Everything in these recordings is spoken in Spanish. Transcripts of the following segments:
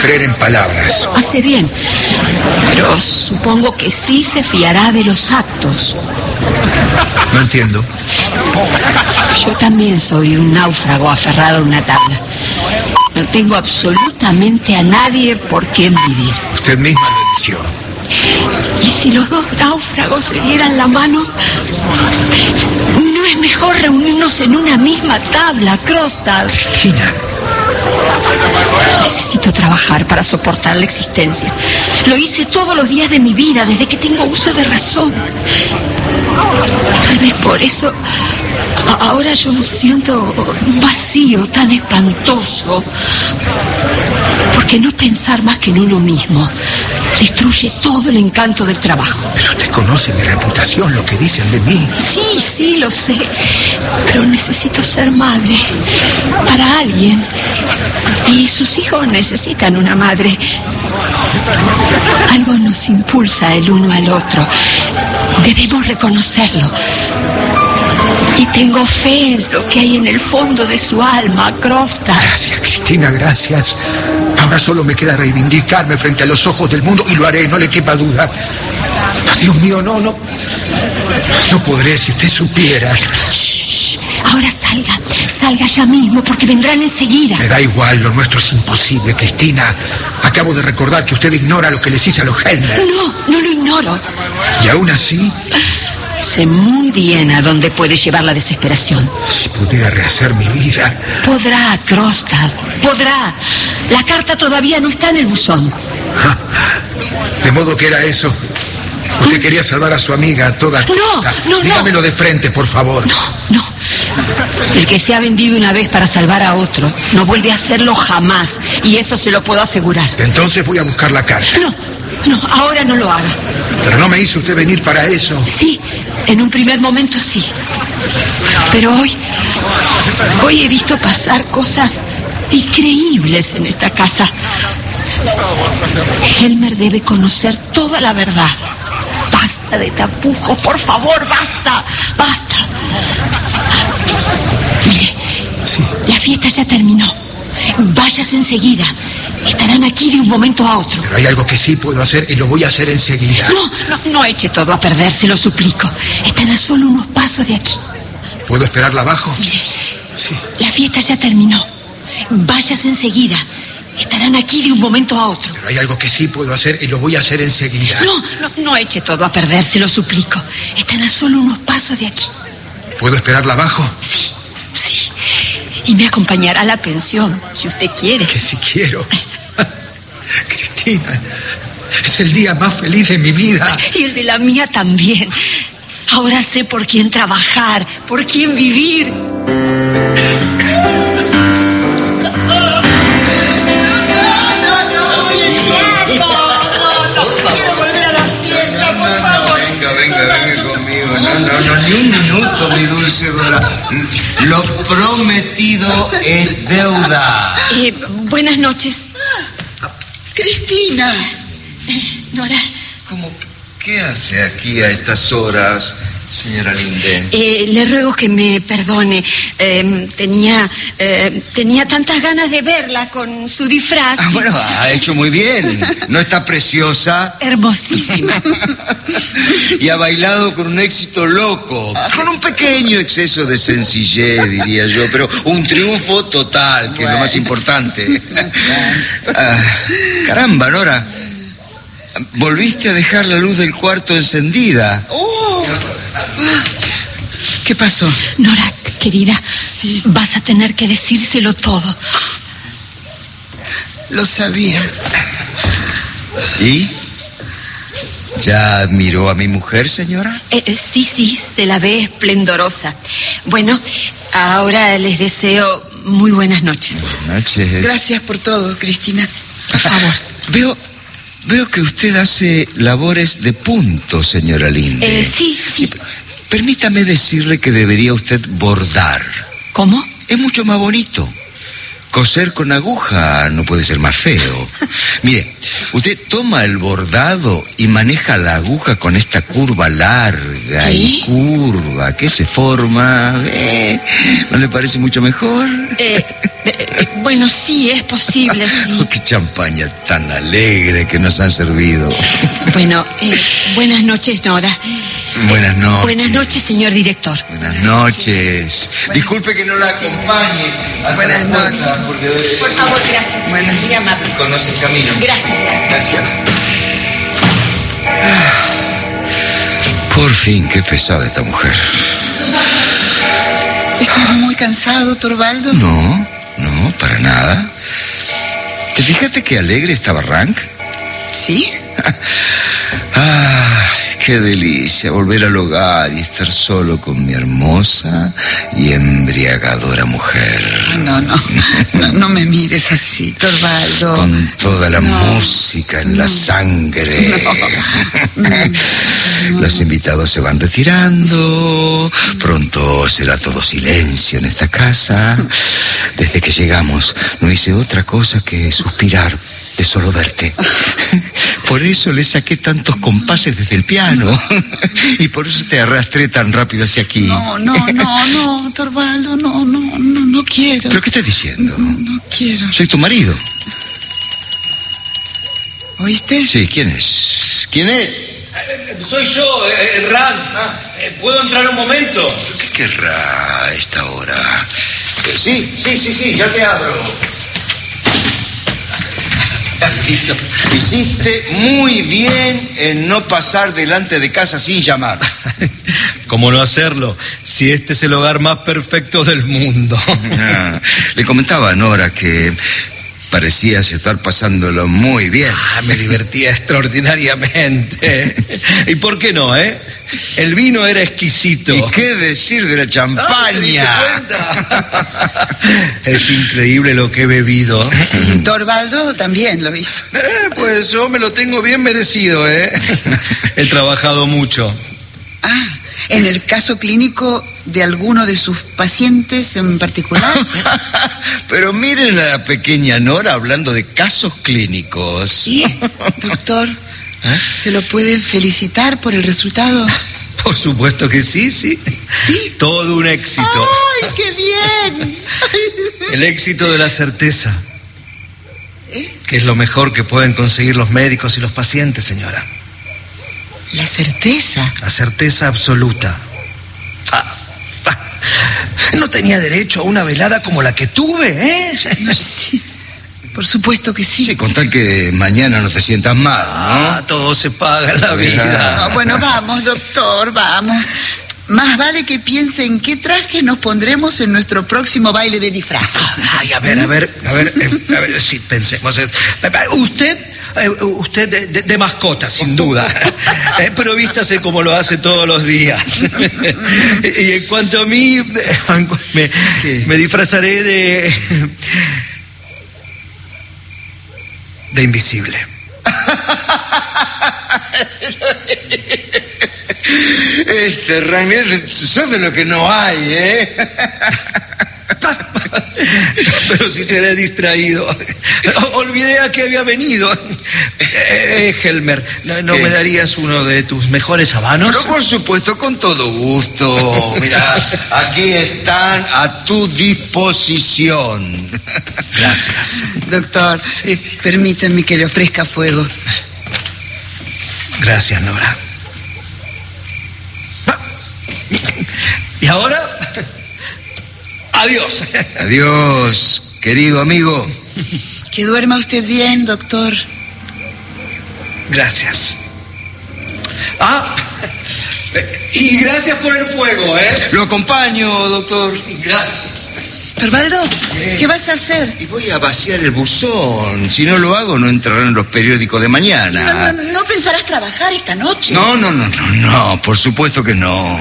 creer en palabras. Hace bien, pero supongo que sí se fiará de los actos. No entiendo. Yo también soy un náufrago aferrado a una tabla. No tengo absolutamente a nadie por quien vivir. Usted misma lo eligió. ¿Y si los dos náufragos se dieran la mano? ¿No es mejor reunirnos en una misma tabla, Krogstad? Cristina. Necesito trabajar para soportar la existencia. Lo hice todos los días de mi vida, desde que tengo uso de razón. Tal vez por eso ahora yo siento un vacío tan espantoso. Porque no pensar más que en uno mismo destruye todo el encanto del trabajo. Pero usted conoce mi reputación, lo que dicen de mí. Sí, lo sé. Pero necesito ser madre para alguien. Y sus hijos necesitan una madre. Algo nos impulsa el uno al otro. Debemos reconocerlo. Y tengo fe en lo que hay en el fondo de su alma, Krogstad. Gracias, Cristina, gracias. Ahora solo me queda reivindicarme frente a los ojos del mundo y lo haré, no le quepa duda. Dios mío, no podré si usted supiera. Shh. Ahora salga ya mismo, porque vendrán enseguida. Me da igual, lo nuestro es imposible, Cristina. Acabo de recordar que usted ignora lo que les hice a los Helmer. No lo ignoro. Y aún así... Sé muy bien a dónde puede llevar la desesperación. Si pudiera rehacer mi vida... Podrá, Krogstad, podrá. La carta todavía no está en el buzón. De modo que era eso. Usted quería salvar a su amiga a toda costa. No. Dígamelo de frente, por favor. No. El que se ha vendido una vez para salvar a otro no vuelve a hacerlo jamás. Y eso se lo puedo asegurar. Entonces voy a buscar la carta. No, ahora no lo haga. Pero no me hizo usted venir para eso. Sí, en un primer momento sí. Pero hoy he visto pasar cosas increíbles en esta casa. Helmer debe conocer toda la verdad. Basta de tapujos, por favor, basta. Mire, sí. La fiesta ya terminó. Váyase enseguida. Estarán aquí de un momento a otro. Pero hay algo que sí puedo hacer y lo voy a hacer enseguida. No eche todo a perder, se lo suplico. Están a solo unos pasos de aquí. ¿Puedo esperarla abajo? Mire, sí. La fiesta ya terminó. Váyase enseguida. Estarán aquí de un momento a otro. Pero hay algo que sí puedo hacer y lo voy a hacer enseguida. No eche todo a perder, se lo suplico. Están a solo unos pasos de aquí. ¿Puedo esperarla abajo? Sí. Y me acompañará a la pensión, si usted quiere. Que si quiero. Cristina, es el día más feliz de mi vida. Y el de la mía también. Ahora sé por quién trabajar, por quién vivir. Ni un minuto, mi dulce Dora. Lo prometido es deuda. Buenas noches. Cristina. Nora. ¿Qué hace aquí a estas horas, señora Linden? Le ruego que me perdone. Tenía tantas ganas de verla con su disfraz. Bueno, ha hecho muy bien. ¿No está preciosa? Hermosísima. Y ha bailado con un éxito loco, con un pequeño exceso de sencillez, diría yo, pero un triunfo total, que es lo más importante. Caramba, Nora. Volviste a dejar la luz del cuarto encendida. ¿Qué pasó? Nora, querida, sí. Vas a tener que decírselo todo. Lo sabía. ¿Y? ¿Ya admiró a mi mujer, señora? Sí, se la ve esplendorosa. Bueno, ahora les deseo muy buenas noches. Buenas noches. Gracias por todo, Cristina. Por favor. Veo que usted hace labores de punto, señora Linde. Sí. Permítame decirle que debería usted bordar. ¿Cómo? Es mucho más bonito. Coser con aguja no puede ser más feo. Mire, usted toma el bordado y maneja la aguja con esta curva larga y curva que se forma. ¿No le parece mucho mejor? Bueno, sí, es posible, sí. Oh, qué champaña tan alegre que nos han servido. Bueno, buenas noches, Nora. Buenas noches. Buenas noches, señor director. Buenas noches. Disculpe que no la acompañe. Buenas noches. Por favor, gracias. Bueno. Muy amable. Conoce el camino. Gracias. Gracias. Por fin, qué pesada esta mujer. ¿Estás muy cansado, Torvaldo? No, para nada. ¿Te fijaste qué alegre estaba Rank? ¿Sí? Qué delicia volver al hogar y estar solo con mi hermosa y embriagadora mujer. No me mires así, Torvaldo. Con toda la música en la sangre. Los invitados se van retirando. Pronto será todo silencio en esta casa. Desde que llegamos no hice otra cosa que suspirar de solo verte. Por eso le saqué tantos compases desde el piano. Y por eso te arrastré tan rápido hacia aquí. No, Torvaldo, no quiero. ¿Pero qué estás diciendo? No quiero. Soy tu marido. ¿Oíste? Sí, ¿quién es? ¿Quién es? Soy yo, Ran. ¿Puedo entrar un momento? ¿Pero qué querrá a esta hora? Sí, ya te abro. Hiciste muy bien en no pasar delante de casa sin llamar. ¿Cómo no hacerlo? Si este es el hogar más perfecto del mundo. Le comentaba a Nora que parecías estar pasándolo muy bien. Me divertía extraordinariamente. ¿Y por qué no, El vino era exquisito. ¿Y qué decir de la champaña? ¿Te diste cuenta? Es increíble lo que he bebido. Sí, Torvaldo también lo hizo. Pues yo me lo tengo bien merecido, He trabajado mucho. ¿En el caso clínico de alguno de sus pacientes en particular? Pero miren a la pequeña Nora hablando de casos clínicos. Sí, doctor. ¿Se lo puede felicitar por el resultado? Por supuesto que sí. ¿Sí? Todo un éxito. ¡Ay, qué bien! El éxito de la certeza. Que es lo mejor que pueden conseguir los médicos y los pacientes, señora. ¿La certeza? La certeza absoluta. No tenía derecho a una velada como la que tuve, No, sí, por supuesto que sí. Sí, con tal que mañana no te sientas mal, ¿no? Todo se paga en la vida. No, bueno, vamos, doctor, vamos. Más vale que piense en qué traje nos pondremos en nuestro próximo baile de disfraces. Ay, a ver, sí, pensemos. Usted de mascota, sin duda. Pero vístase como lo hace todos los días. Y en cuanto a mí, me disfrazaré de invisible. Rainier, sos de lo que no hay, Pero si seré distraído. Olvidé a qué había venido. Helmer, ¿no ¿Qué? me darías uno de tus mejores habanos? Pero por supuesto, con todo gusto. Mira, aquí están a tu disposición. Gracias. Doctor, permítanme que le ofrezca fuego. Gracias, Nora. Y ahora, adiós. Adiós, querido amigo. Que duerma usted bien, doctor. Gracias. Y gracias por el fuego, Lo acompaño, doctor. Gracias. Torvaldo, ¿qué vas a hacer? Y voy a vaciar el buzón. Si no lo hago, no entrarán en los periódicos de mañana. ¿No pensarás trabajar esta noche? No, por supuesto que no.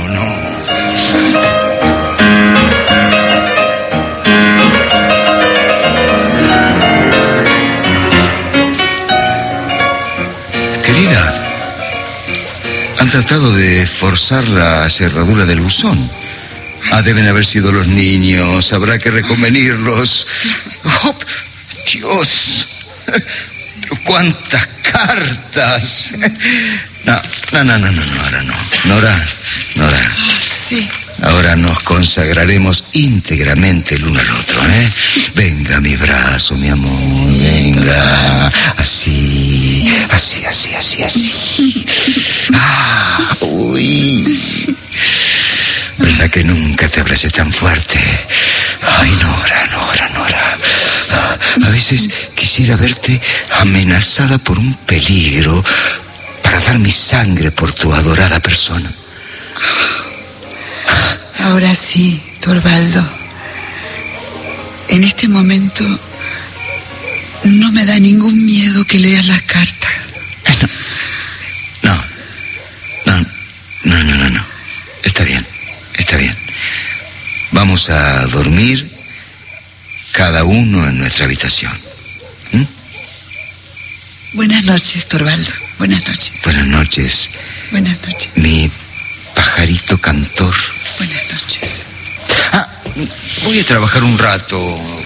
Querida, han tratado de forzar la cerradura del buzón. Deben haber sido los niños. Habrá que reconvenirlos. ¡Oh, Dios! Pero cuántas cartas. No, ahora no. Nora. Sí. Ahora ahora nos consagraremos íntegramente el uno al otro, ¿eh? Venga a mi brazo, mi amor, sí, venga. Así, así, así, así, así. Ah, uy. ¿Verdad que nunca te abracé tan fuerte? Ay, Nora, Nora, Nora. A veces quisiera verte amenazada por un peligro para dar mi sangre por tu adorada persona. Ahora sí, Torvaldo. En este momento no me da ningún miedo que leas las cartas. No. Está bien. Vamos a dormir cada uno en nuestra habitación. Buenas noches, Torvaldo. Buenas noches. Buenas noches. Buenas noches. Mi pajarito cantor. Buenas noches. Voy a trabajar un rato.